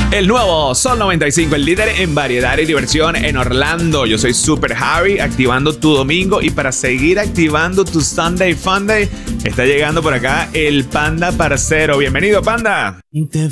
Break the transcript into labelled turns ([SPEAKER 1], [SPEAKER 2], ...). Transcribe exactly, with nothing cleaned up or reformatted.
[SPEAKER 1] El nuevo Sol noventa y cinco, el líder en variedad y diversión en Orlando. Yo soy Super Harry, activando tu domingo. Y para seguir activando tu Sunday Funday, está llegando por acá el Panda Parcero. Bienvenido, Panda.